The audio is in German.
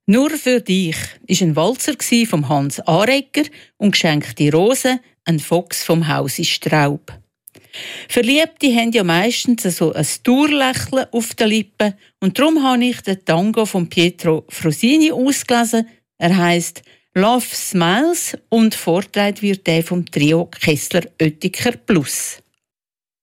Nur für dich ist ein Walzer vom Hans Aregger und geschenkte Rosen ein Fuchs vom Hause Straub. Verliebte haben ja meistens so ein Dauerlächeln auf den Lippen und darum habe ich den Tango von Pietro Frosini ausgelesen. Er heisst «Love Smiles» und vorgetragen wird der vom Trio Kessler Oettiker Plus.